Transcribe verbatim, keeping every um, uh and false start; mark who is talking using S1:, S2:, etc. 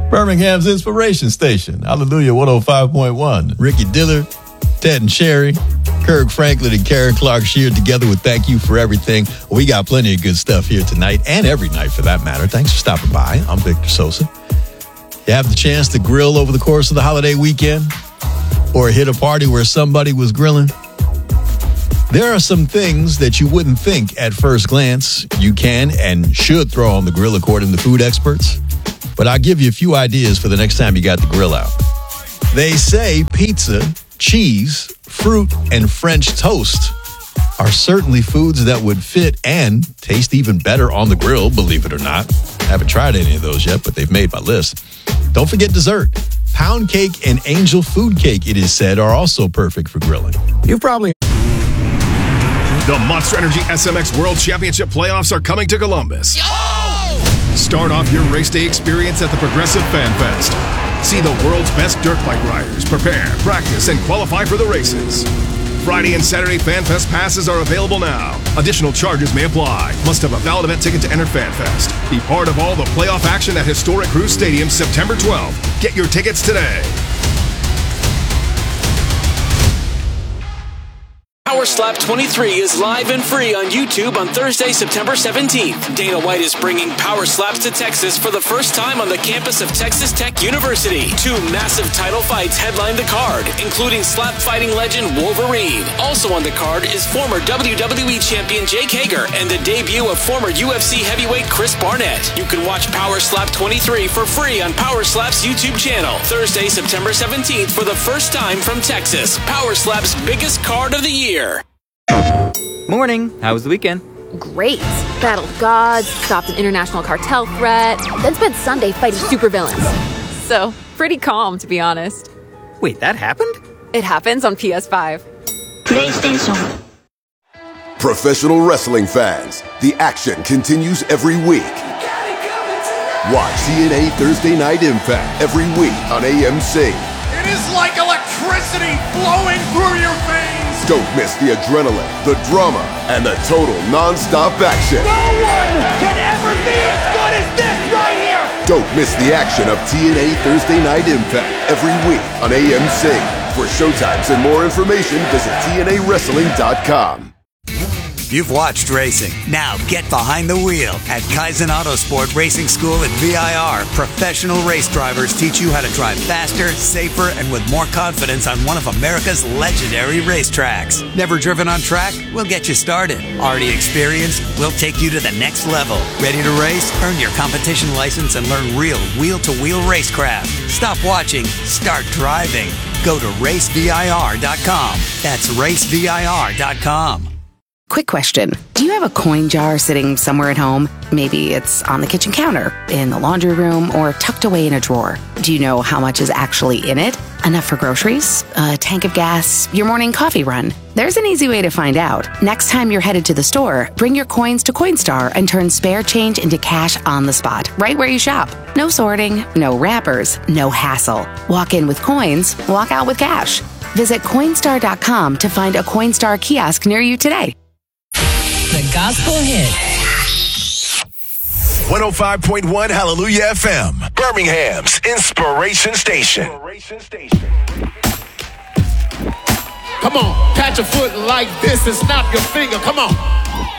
S1: Birmingham's Inspiration Station. Hallelujah, one oh five point one. Ricky Dillard, Ted and Sherry, Kirk Franklin, and Karen Clark Sheard together with Thank You for Everything. We got plenty of good stuff here tonight, and every night for that matter. Thanks for stopping by. I'm Victor Sosa. You have the chance to grill over the course of the holiday weekend or hit a party where somebody was grilling. There are some things that you wouldn't think at first glance you can and should throw on the grill according to food experts. But I'll give you a few ideas for the next time you got the grill out. They say pizza, cheese, fruit, and French toast are certainly foods that would fit and taste even better on the grill, believe it or not. I haven't tried any of those yet, but they've made my list. Don't forget dessert. Pound cake and angel food cake, it is said, are also perfect for grilling.
S2: You've probably...
S3: The Monster Energy S M X World Championship playoffs are coming to Columbus.
S4: Oh!
S3: Start off your race day experience at the Progressive Fan Fest. See the world's best dirt bike riders prepare, practice, and qualify for the races. Friday and Saturday Fan Fest passes are available now. Additional charges may apply. Must have a valid event ticket to enter Fan Fest. Be part of all the playoff action at Historic Cruise Stadium September twelfth. Get your tickets today.
S4: Power Slap twenty-three is live and free on YouTube on Thursday, September seventeenth. Dana White is bringing Power Slaps to Texas for the first time on the campus of Texas Tech University. Two massive title fights headline the card, including slap fighting legend Wolverine. Also on the card is former W W E champion Jake Hager and the debut of former U F C heavyweight Chris Barnett. You can watch Power Slap twenty-three for free on Power Slap's YouTube channel. Thursday, September seventeenth for the first time from Texas. Power Slap's biggest card of the year.
S5: Morning. How was the weekend?
S6: Great. Battled gods, stopped an international cartel threat, then spent Sunday fighting supervillains. So, pretty calm, to be honest.
S5: Wait, that happened?
S6: It happens on P S five.
S7: PlayStation.
S8: Professional wrestling fans, the action continues every week. Watch T N A Thursday Night Impact every week on A M C.
S9: It is like electricity flowing through your veins.
S8: Don't miss the adrenaline, the drama, and the total non-stop action.
S9: No one can ever be as good as this right here.
S8: Don't miss the action of T N A Thursday Night Impact every week on A M C. For showtimes and more information, visit T N A wrestling dot com.
S10: You've watched racing. Now get behind the wheel. At Kaizen Autosport Racing School at V I R, professional race drivers teach you how to drive faster, safer, and with more confidence on one of America's legendary racetracks. Never driven on track? We'll get you started. Already experienced? We'll take you to the next level. Ready to race? Earn your competition license and learn real wheel-to-wheel racecraft. Stop watching. Start driving. Go to race V I R dot com. That's race V I R dot com.
S11: Quick question. Do you have a coin jar sitting somewhere at home? Maybe it's on the kitchen counter, in the laundry room, or tucked away in a drawer. Do you know how much is actually in it? Enough for groceries? A tank of gas? Your morning coffee run? There's an easy way to find out. Next time you're headed to the store, bring your coins to Coinstar and turn spare change into cash on the spot, right where you shop. No sorting, no wrappers, no hassle. Walk in with coins, walk out with cash. Visit Coinstar dot com to find a Coinstar kiosk near you today.
S12: The Gospel Hit.
S3: one oh five point one Hallelujah F M, Birmingham's Inspiration Station.
S9: Come on, pat your foot like this and snap your finger. Come on.